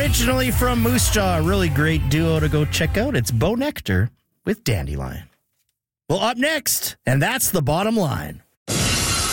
Originally from Moose Jaw, a really great duo to go check out. It's Bo Nectar with Dandelion. Well, up next, and that's the bottom line.